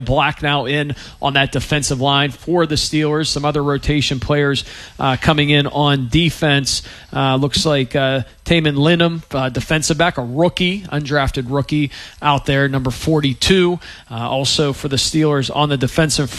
Black now in on that defensive line for the Steelers. Some other rotation players coming in on defense. Looks like Taman Linham, defensive back, a rookie, undrafted rookie out there, number 42. Also for the Steelers on the defensive